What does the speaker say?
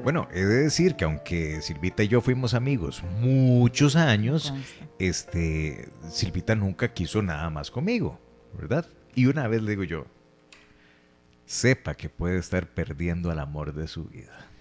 Bueno, he de decir que aunque Silvita y yo fuimos amigos muchos Me años, consta. Silvita nunca quiso nada más conmigo, ¿verdad? Y una vez le digo yo, sepa que puede estar perdiendo al amor de su vida.